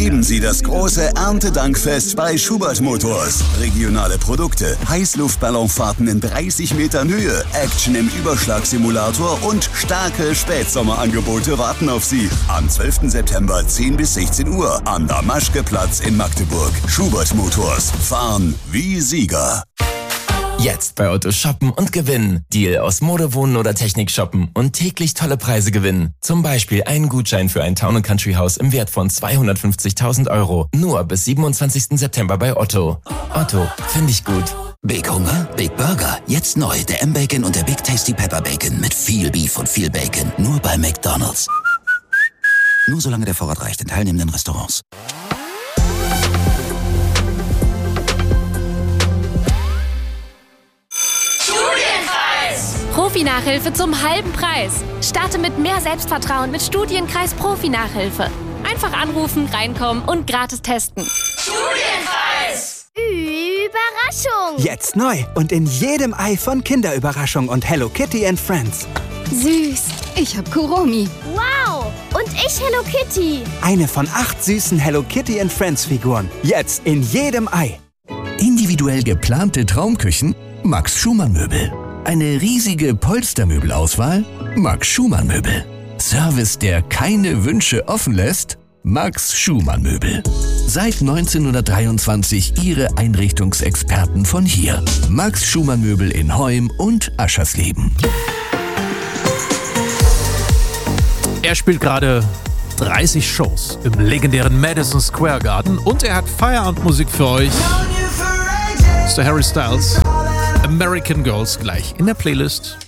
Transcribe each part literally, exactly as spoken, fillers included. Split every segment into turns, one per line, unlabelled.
Erleben Sie das große Erntedankfest bei Schubert Motors. Regionale Produkte, Heißluftballonfahrten in dreißig Metern Höhe, Action im Überschlagsimulator und starke Spätsommerangebote warten auf Sie. Am zwölften September zehn bis sechzehn Uhr am Damaschke-Platz in Magdeburg. Schubert Motors. Fahren wie Sieger.
Jetzt bei Otto shoppen und gewinnen. Deal aus Mode, Wohnen oder Technik shoppen und täglich tolle Preise gewinnen. Zum Beispiel einen Gutschein für ein Town and Country Haus im Wert von zweihundertfünfzigtausend Euro. Nur bis siebenundzwanzigsten September bei Otto. Otto, finde ich gut.
Big Hunger, Big Burger. Jetzt neu der M-Bacon und der Big Tasty Pepper Bacon mit viel Beef und viel Bacon. Nur bei McDonald's. Nur solange der Vorrat reicht in teilnehmenden Restaurants.
Profi-Nachhilfe zum halben Preis. Starte mit mehr Selbstvertrauen mit Studienkreis Profi-Nachhilfe. Einfach anrufen, reinkommen und gratis testen.
Studienkreis! Überraschung!
Jetzt neu und in jedem Ei von Kinderüberraschung und Hello Kitty and Friends.
Süß. Ich hab Kuromi.
Wow! Und ich Hello Kitty.
Eine von acht süßen Hello Kitty and Friends Figuren. Jetzt in jedem Ei.
Individuell geplante Traumküchen? Max Schumann Möbel. Eine riesige Polstermöbelauswahl? Max Schumann Möbel. Service, der keine Wünsche offen lässt? Max Schumann Möbel. Seit neunzehnhundertdreiundzwanzig Ihre Einrichtungsexperten von hier. Max Schumann Möbel in Heum und Aschersleben.
Er spielt gerade dreißig Shows im legendären Madison Square Garden und er hat Feierabendmusik für euch. Mister Harry Styles. American Girls gleich in der Playlist.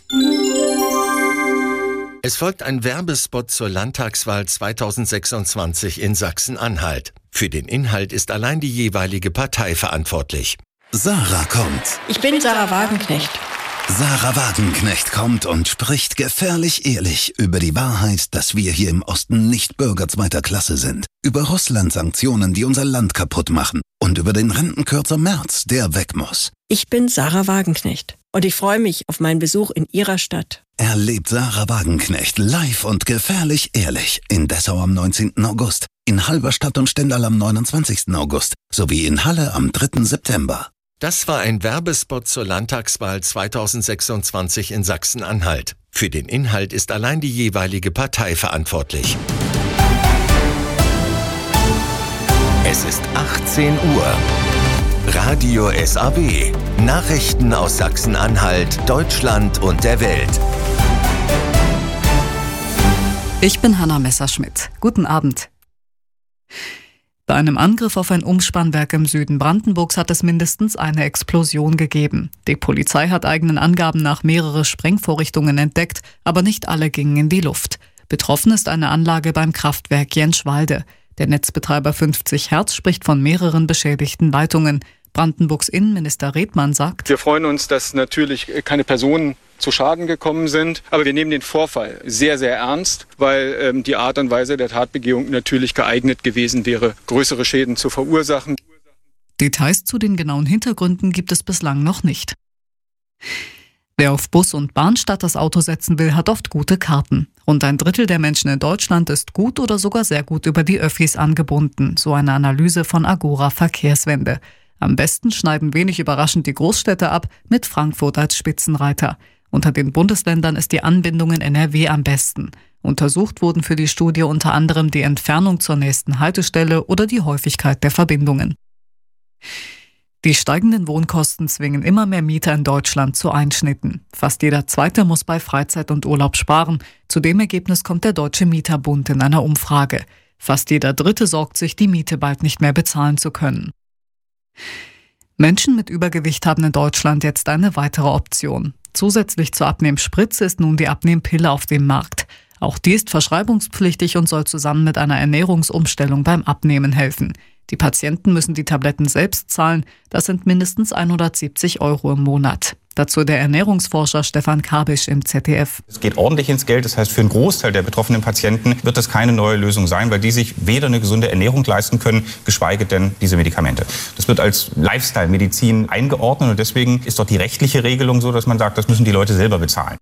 Es folgt ein Werbespot zur Landtagswahl zweitausendsechsundzwanzig in Sachsen-Anhalt. Für den Inhalt ist allein die jeweilige Partei verantwortlich.
Sarah kommt.
Ich bin Sarah Wagenknecht.
Sarah Wagenknecht kommt und spricht gefährlich ehrlich über die Wahrheit, dass wir hier im Osten nicht Bürger zweiter Klasse sind. Über Russland-Sanktionen, die unser Land kaputt machen. Und über den Rentenkürzer Merz, der weg muss.
Ich bin Sarah Wagenknecht und ich freue mich auf meinen Besuch in Ihrer Stadt.
Erlebt Sarah Wagenknecht live und gefährlich ehrlich in Dessau am neunzehnten August, in Halberstadt und Stendal am neunundzwanzigsten August sowie in Halle am dritten September.
Das war ein Werbespot zur Landtagswahl zweitausendsechsundzwanzig in Sachsen-Anhalt. Für den Inhalt ist allein die jeweilige Partei verantwortlich. Es ist achtzehn Uhr. Radio S A W. Nachrichten aus Sachsen-Anhalt, Deutschland und der Welt.
Ich bin Hanna Messerschmidt. Guten Abend. Bei einem Angriff auf ein Umspannwerk im Süden Brandenburgs hat es mindestens eine Explosion gegeben. Die Polizei hat eigenen Angaben nach mehrere Sprengvorrichtungen entdeckt, aber nicht alle gingen in die Luft. Betroffen ist eine Anlage beim Kraftwerk Jenschwalde. Der Netzbetreiber fünfzig Hertz spricht von mehreren beschädigten Leitungen. Brandenburgs Innenminister Redmann sagt:
Wir freuen uns, dass natürlich keine Personen zu Schaden gekommen sind, aber wir nehmen den Vorfall sehr, sehr ernst, weil ähm, die Art und Weise der Tatbegehung natürlich geeignet gewesen wäre, größere Schäden zu verursachen.
Details zu den genauen Hintergründen gibt es bislang noch nicht. Wer auf Bus und Bahn statt das Auto setzen will, hat oft gute Karten. Rund ein Drittel der Menschen in Deutschland ist gut oder sogar sehr gut über die Öffis angebunden, so eine Analyse von Agora Verkehrswende. Am besten schneiden wenig überraschend die Großstädte ab, mit Frankfurt als Spitzenreiter. Unter den Bundesländern ist die Anbindung in N R W am besten. Untersucht wurden für die Studie unter anderem die Entfernung zur nächsten Haltestelle oder die Häufigkeit der Verbindungen. Die steigenden Wohnkosten zwingen immer mehr Mieter in Deutschland zu Einschnitten. Fast jeder Zweite muss bei Freizeit und Urlaub sparen. Zu dem Ergebnis kommt der Deutsche Mieterbund in einer Umfrage. Fast jeder Dritte sorgt sich, die Miete bald nicht mehr bezahlen zu können. Menschen mit Übergewicht haben in Deutschland jetzt eine weitere Option. Zusätzlich zur Abnehmspritze ist nun die Abnehmpille auf dem Markt. Auch die ist verschreibungspflichtig und soll zusammen mit einer Ernährungsumstellung beim Abnehmen helfen. Die Patienten müssen die Tabletten selbst zahlen. Das sind mindestens hundertsiebzig Euro im Monat. Dazu der Ernährungsforscher Stefan Kabisch im Z D F.
Es geht ordentlich ins Geld. Das heißt, für einen Großteil der betroffenen Patienten wird das keine neue Lösung sein, weil die sich weder eine gesunde Ernährung leisten können, geschweige denn diese Medikamente. Das wird als Lifestyle-Medizin eingeordnet und deswegen ist doch die rechtliche Regelung so, dass man sagt, das müssen die Leute selber bezahlen.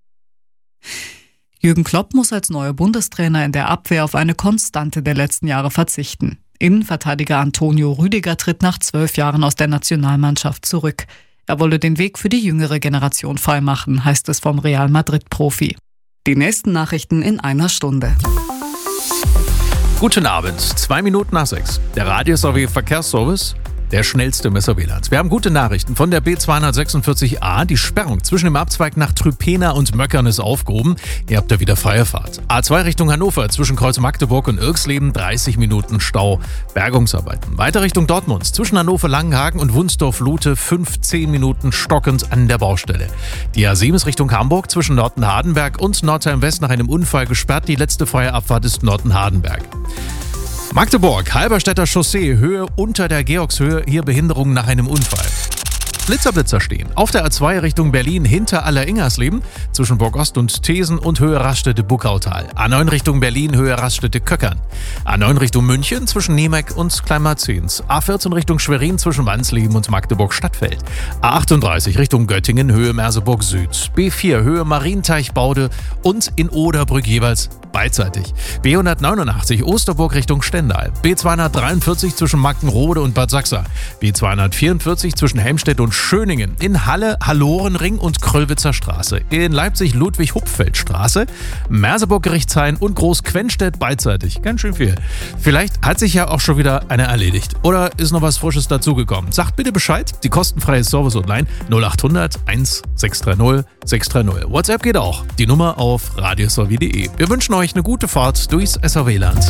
Jürgen Klopp muss als neuer Bundestrainer in der Abwehr auf eine Konstante der letzten Jahre verzichten. Innenverteidiger Antonio Rüdiger tritt nach zwölf Jahren aus der Nationalmannschaft zurück. Er wolle den Weg für die jüngere Generation freimachen, heißt es vom Real Madrid-Profi. Die nächsten Nachrichten in einer Stunde.
Guten Abend, zwei Minuten nach sechs. Der Radio-S A W Verkehrsservice, der schnellste im S A W-Land. Wir haben gute Nachrichten von der B zweihundertsechsundvierzig A. Die Sperrung zwischen dem Abzweig nach Trüpena und Möckern ist aufgehoben. Ihr habt da wieder freie Fahrt. A zwei Richtung Hannover zwischen Kreuz Magdeburg und Irxleben dreißig Minuten Stau. Bergungsarbeiten. Weiter Richtung Dortmund zwischen Hannover-Langenhagen und Wunsdorf-Lute fünfzehn Minuten stockend an der Baustelle. Die A sieben ist Richtung Hamburg zwischen Norden-Hardenberg und Nordheim-West nach einem Unfall gesperrt. Die letzte freie Abfahrt ist Norden-Hardenberg. Magdeburg, Halberstädter Chaussee, Höhe unter der Georgshöhe, hier Behinderung nach einem Unfall. Blitzer, Blitzer stehen. Auf der A zwei Richtung Berlin hinter Aller-Ingersleben, zwischen Burgost und Thesen und Höhe Raststätte-Buckautal. A neun Richtung Berlin, Höhe Raststätte-Köckern. A neun Richtung München, zwischen Niemeck und Kleinmarzens. A vierzehn Richtung Schwerin, zwischen Wansleben und Magdeburg-Stadtfeld. A achtunddreißig Richtung Göttingen, Höhe Merseburg Süd. B vier, Höhe Marienteich-Baude und in Oderbrück jeweils beidseitig. B hundertneunundachtzig Osterburg Richtung Stendal. B zweihundertdreiundvierzig zwischen Magdenrode und Bad Sachsa. B zweihundertvierundvierzig zwischen Helmstedt und Schöningen. In Halle Hallorenring und Kröllwitzer Straße. In Leipzig Ludwig-Hupfeld-Straße. Merseburg-Gerichtshain und Groß-Quenstedt beidseitig. Ganz schön viel. Vielleicht hat sich ja auch schon wieder einer erledigt. Oder ist noch was Frisches dazugekommen. Sagt bitte Bescheid. Die kostenfreie Service-Hotline null achthundert eins sechs drei null sechs drei null. WhatsApp geht auch. Die Nummer auf radios a w punkt de. Wir wünschen euch eine gute Fahrt durchs S A W-Land.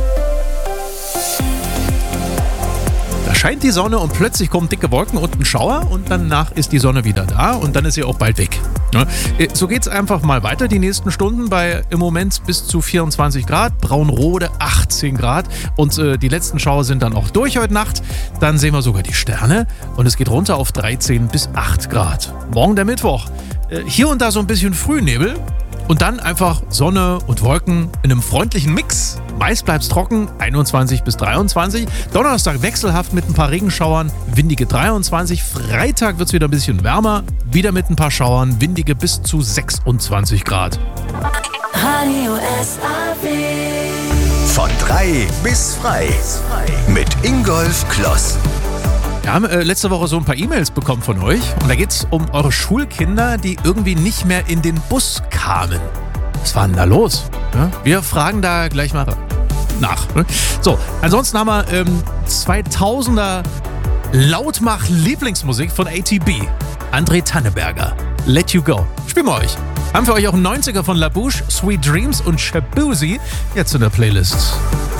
Da scheint die Sonne und plötzlich kommen dicke Wolken und ein Schauer und danach ist die Sonne wieder da und dann ist sie auch bald weg. So geht's einfach mal weiter die nächsten Stunden bei im Moment bis zu vierundzwanzig Grad, Braunrode achtzehn Grad und äh, die letzten Schauer sind dann auch durch heute Nacht. Dann sehen wir sogar die Sterne und es geht runter auf dreizehn bis acht Grad. Morgen der Mittwoch. Äh, hier und da so ein bisschen Frühnebel. Und dann einfach Sonne und Wolken in einem freundlichen Mix. Meist bleibt's trocken, einundzwanzig bis dreiundzwanzig. Donnerstag wechselhaft mit ein paar Regenschauern, windige dreiundzwanzig. Freitag wird's wieder ein bisschen wärmer, wieder mit ein paar Schauern, windige bis zu sechsundzwanzig Grad.
Radio S A W. Von drei bis frei. Mit Ingolf Kloss.
Wir haben äh, letzte Woche so ein paar E-Mails bekommen von euch und da geht es um eure Schulkinder, die irgendwie nicht mehr in den Bus kamen. Was war denn da los? Ja, wir fragen da gleich mal nach. Ne? So, ansonsten haben wir ähm, zweitausender Lautmach-Lieblingsmusik von A T B. André Tanneberger. Let You Go. Spielen wir euch. Haben für euch auch einen neunziger von La Bouche, Sweet Dreams und Shabuzi jetzt in der Playlist.